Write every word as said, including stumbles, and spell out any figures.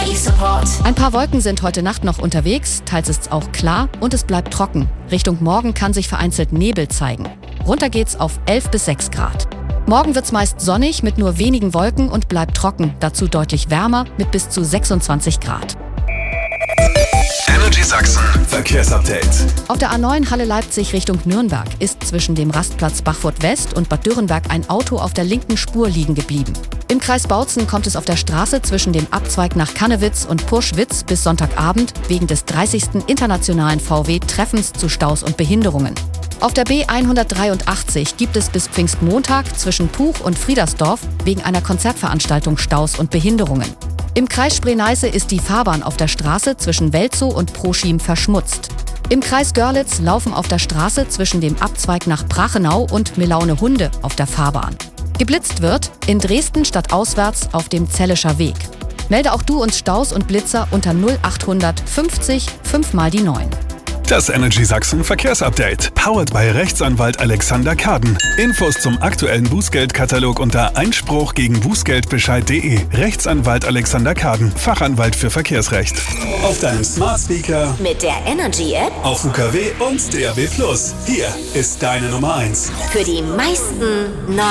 Support. Ein paar Wolken sind heute Nacht noch unterwegs, teils ist's auch klar und es bleibt trocken. Richtung Morgen kann sich vereinzelt Nebel zeigen. Runter geht's auf elf bis sechs Grad. Morgen wird's meist sonnig mit nur wenigen Wolken und bleibt trocken, dazu deutlich wärmer mit bis zu sechsundzwanzig Grad. Energy Sachsen Verkehrsupdate. Auf der A neun Halle-Leipzig Richtung Nürnberg ist zwischen dem Rastplatz Bachfurt West und Bad Dürrenberg ein Auto auf der linken Spur liegen geblieben. Im Kreis Bautzen kommt es auf der Straße zwischen dem Abzweig nach Kannewitz und Purschwitz bis Sonntagabend wegen des dreißigsten internationalen V W-Treffens zu Staus und Behinderungen. Auf der B hundertdreiundachtzig gibt es bis Pfingstmontag zwischen Puch und Friedersdorf wegen einer Konzertveranstaltung Staus und Behinderungen. Im Kreis Spree-Neiße ist die Fahrbahn auf der Straße zwischen Welzow und Proschim verschmutzt. Im Kreis Görlitz laufen auf der Straße zwischen dem Abzweig nach Brachenau und Melaune Hunde auf der Fahrbahn. Geblitzt wird in Dresden stadtauswärts auf dem Zellischer Weg. Melde auch du uns Staus und Blitzer unter null achthundert fünfzig fünf mal die neun. Das Energy Sachsen Verkehrsupdate. Powered by Rechtsanwalt Alexander Kaden. Infos zum aktuellen Bußgeldkatalog unter Einspruch gegen Bußgeldbescheid punkt de. Rechtsanwalt Alexander Kaden. Fachanwalt für Verkehrsrecht. Auf deinem Smart Speaker, Mit der Energy App auf U K W und D A B plus. Hier ist deine Nummer eins. für die meisten